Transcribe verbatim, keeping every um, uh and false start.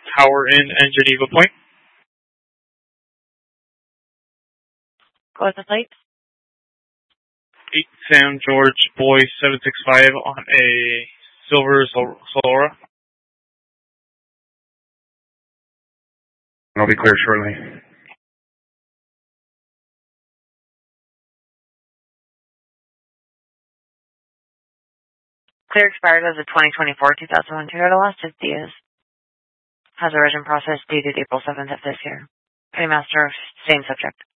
Tower Inn and Geneva Point. Go with the plate. eight Sam George Boy seven six five on a silver Solora. I'll be clear shortly. Clear expired as of twenty twenty-four two thousand one Toyota Lasted Diaz. Has a revision process dated April seventh of this year. Paymaster, same subject.